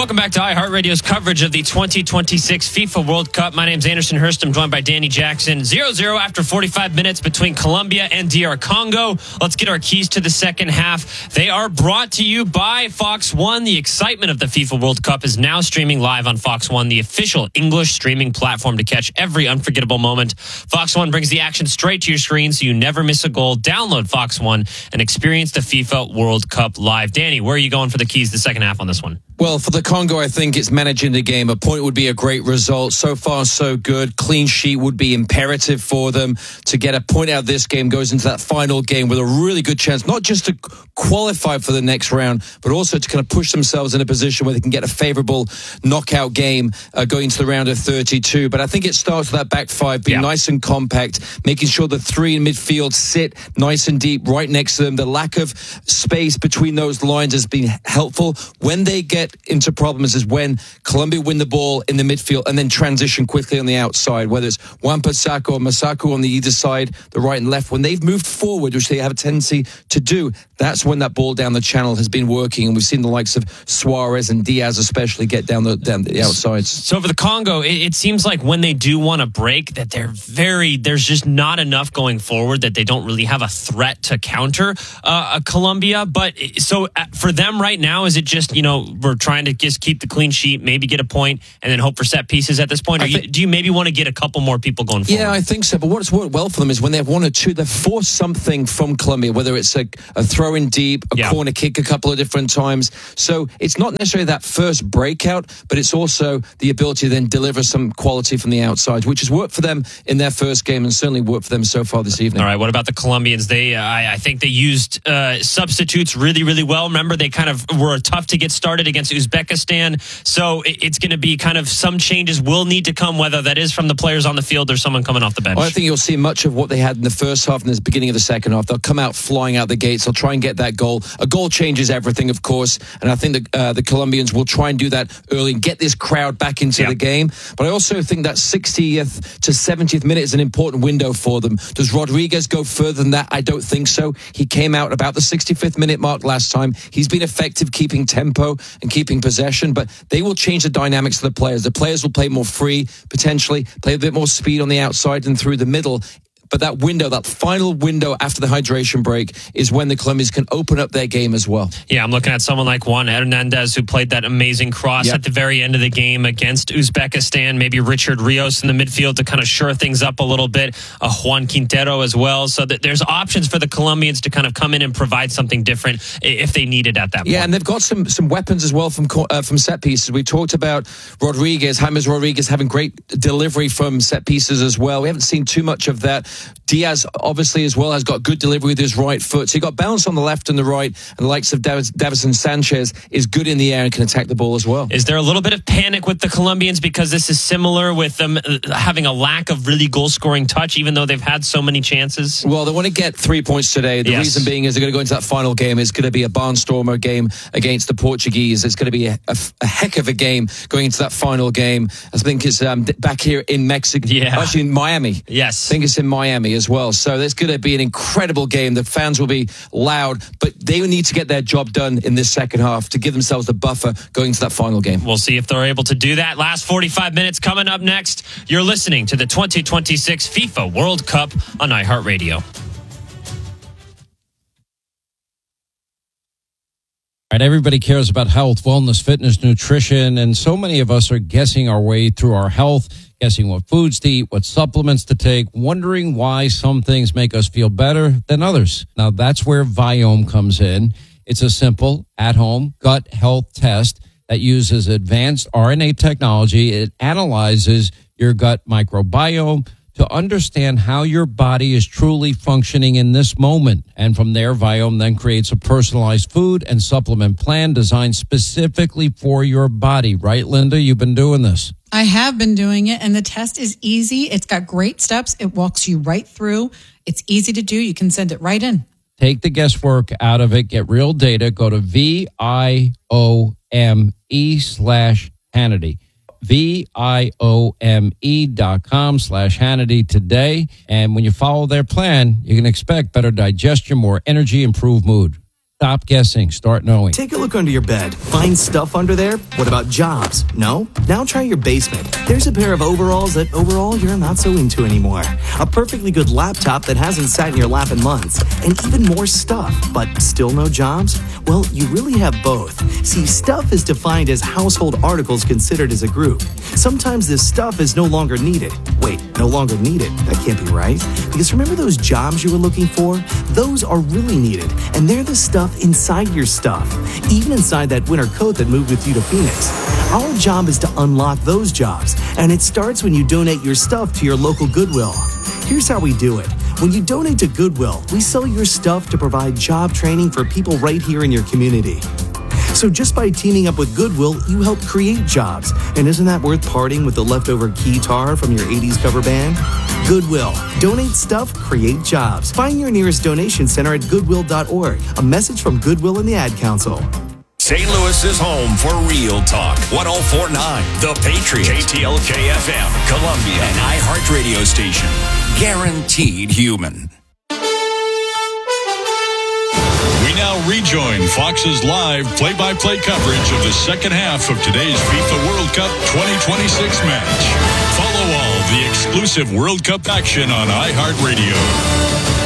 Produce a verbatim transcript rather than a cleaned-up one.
Welcome back to iHeartRadio's coverage of the twenty twenty-six FIFA World Cup. My name's Anderson Hurst. I'm joined by Danny Jackson. zero zero after forty-five minutes between Colombia and D R Congo. Let's get our keys to the second half. They are brought to you by Fox One. The excitement of the FIFA World Cup is now streaming live on Fox One, the official English streaming platform to catch every unforgettable moment. Fox One brings the action straight to your screen so you never miss a goal. Download Fox One and experience the FIFA World Cup live. Danny, where are you going for the keys the second half on this one? Well, for the Congo, I think it's managing the game. A point would be a great result. So far, so good. Clean sheet would be imperative for them to get a point out of this game. Goes into that final game with a really good chance, not just to qualify for the next round, but also to kind of push themselves in a position where they can get a favorable knockout game uh, going into the round of thirty-two. But I think it starts with that back five being yeah. nice and compact, making sure the three in midfield sit nice and deep right next to them. The lack of space between those lines has been helpful. When they get into problems is when Colombia win the ball in the midfield and then transition quickly on the outside, whether it's Wan-Bissaka or Masako on the either side, the right and left. When they've moved forward, which they have a tendency to do, that's when that ball down the channel has been working. And we've seen the likes of Suarez and Diaz especially get down the, down the outsides. So for the Congo, it, it seems like when they do want to break, that they're very, there's just not enough going forward that they don't really have a threat to counter uh, Colombia. But so for them right now, is it just, you know, we're trying to just keep the clean sheet, maybe get a point, and then hope for set pieces at this point? Or think, you, do you maybe want to get a couple more people going forward? Yeah, I think so. But what's worked well for them is when they have one or two, they've forced something from Colombia, whether it's a, a throw in deep, a yeah. corner kick a couple of different times. So it's not necessarily that first breakout, but it's also the ability to then deliver some quality from the outside, which has worked for them in their first game and certainly worked for them so far this evening. All right, what about the Colombians? They, uh, I, I think they used uh, substitutes really, really well. Remember, they kind of were tough to get started against Uzbekistan. So it's going to be kind of some changes will need to come, whether that is from the players on the field or someone coming off the bench. Well, I think you'll see much of what they had in the first half and the beginning of the second half. They'll come out flying out the gates. They'll try and get that goal. A goal changes everything, of course. And I think the, uh, the Colombians will try and do that early and get this crowd back into yeah. the game. But I also think that sixtieth to seventieth minute is an important window for them. Does Rodriguez go further than that? I don't think so. He came out about the sixty-fifth minute mark last time. He's been effective keeping tempo and keeping possession, but they will change the dynamics of the players. The players will play more free, potentially, play a bit more speed on the outside and through the middle. But that window, that final window after the hydration break is when the Colombians can open up their game as well. Yeah, I'm looking at someone like Juan Hernandez who played that amazing cross yep. at the very end of the game against Uzbekistan. Maybe Richard Rios in the midfield to kind of shore things up a little bit. Uh, Juan Quintero as well. So that there's options for the Colombians to kind of come in and provide something different if they need it at that point. Yeah, and they've got some some weapons as well from uh, from set pieces. We talked about Rodriguez, James Rodriguez having great delivery from set pieces as well. We haven't seen too much of that. Diaz, obviously, as well, has got good delivery with his right foot. So he got balance on the left and the right, and the likes of Dav- Davison Sanchez is good in the air and can attack the ball as well. Is there a little bit of panic with the Colombians because this is similar with them having a lack of really goal-scoring touch, even though they've had so many chances? Well, they want to get three points today. The yes. reason being is they're going to go into that final game. It's going to be a barnstormer game against the Portuguese. It's going to be a, a, a heck of a game going into that final game. I think it's um, back here in Mexico. Yeah. Actually, in Miami. Yes. I think it's in Miami as well. So there's going to be an incredible game. The fans will be loud, but they need to get their job done in this second half to give themselves the buffer going into that final game. We'll see if they're able to do that. Last forty-five minutes coming up next. You're listening to the twenty twenty-six FIFA World Cup on iHeartRadio. Right, everybody cares about health, wellness, fitness, nutrition, and so many of us are guessing our way through our health, guessing what foods to eat, what supplements to take, wondering why some things make us feel better than others. Now, that's where Viome comes in. It's a simple, at-home gut health test that uses advanced R N A technology. It analyzes your gut microbiome to understand how your body is truly functioning in this moment. And from there, Viome then creates a personalized food and supplement plan designed specifically for your body. Right, Linda? You've been doing this. I have been doing it, and the test is easy. It's got great steps. It walks you right through. It's easy to do. You can send it right in. Take the guesswork out of it. Get real data. Go to V I O M E slash Hannity. V I O M E dot com slash Hannity today. And when you follow their plan, you can expect better digestion, more energy, improved mood. Stop guessing. Start knowing. Take a look under your bed. Find stuff under there? What about jobs? No? Now try your basement. There's a pair of overalls that overall you're not so into anymore. A perfectly good laptop that hasn't sat in your lap in months. And even more stuff, but still no jobs? Well, you really have both. See, stuff is defined as household articles considered as a group. Sometimes this stuff is no longer needed. Wait, no longer needed? That can't be right. Because remember those jobs you were looking for? Those are really needed, and they're the stuff inside your stuff. Even inside that winter coat that moved with you to Phoenix. Our job is to unlock those jobs, and it starts when you donate your stuff to your local Goodwill. Here's how we do it. When you donate to Goodwill, we sell your stuff to provide job training for people right here in your community. So just by teaming up with Goodwill, you help create jobs. And isn't that worth parting with the leftover guitar from your eighties cover band? Goodwill. Donate stuff, create jobs. Find your nearest donation center at goodwill dot org. A message from Goodwill and the Ad Council. Saint Louis is home for Real Talk. one oh four point nine The Patriot. K T L K F M. Columbia. An iHeart radio station. Guaranteed human. We now rejoin Fox's live play-by-play coverage of the second half of today's FIFA World Cup twenty twenty-six match. Follow all the exclusive World Cup action on iHeartRadio.